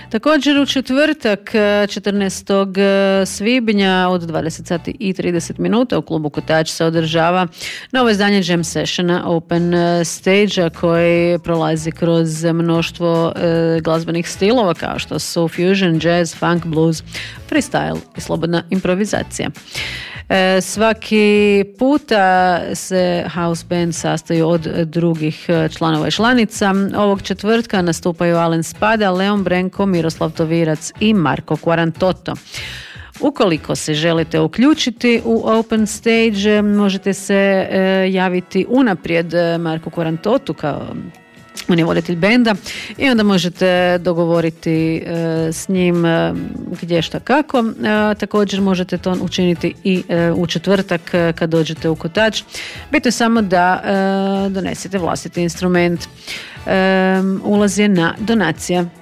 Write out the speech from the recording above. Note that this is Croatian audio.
Također u četvrtak 14. svibnja od 20 sati i 30 minuta u klubu Kotač se održava novo izdanje Jam Sessiona Open Stage koji prolazi kroz mnoštvo glazbenih stilova kao što su fusion, jazz, funk, blues, freestyle i slobodna improvizacija. Svaki puta se house band sastoji od drugih članova i članica. Ovog četvrtka nastupaju Alen Spada, Leon Brenko, Miroslav Tovirac i Marko Quarantotto. Ukoliko se želite uključiti u Open Stage, možete se javiti unaprijed Marku Quarantottu kao on je voditelj benda i onda možete dogovoriti s njim gdje šta kako. Također možete to učiniti i u četvrtak kad dođete u Kotač. Bitno je samo da donesete vlastiti instrument. Ulaz je na donacija.